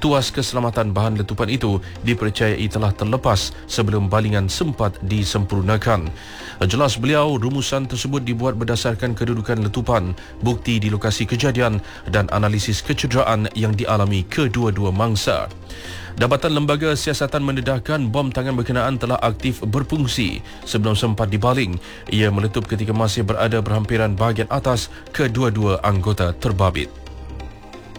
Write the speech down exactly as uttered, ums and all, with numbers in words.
Tuas keselamatan bahan letupan itu dipercayai telah terlepas sebelum balingan sempat disempurnakan. Jelas beliau, rumusan tersebut dibuat berdasarkan kedudukan letupan, bukti di lokasi kejadian dan analisis kecederaan yang dialami kedua-dua mangsa. Jabatan Lembaga Siasatan mendedahkan bom tangan berkenaan telah aktif berfungsi sebelum sempat dibaling. Ia meletup ketika masih berada berhampiran bahagian atas kedua-dua anggota terbabit.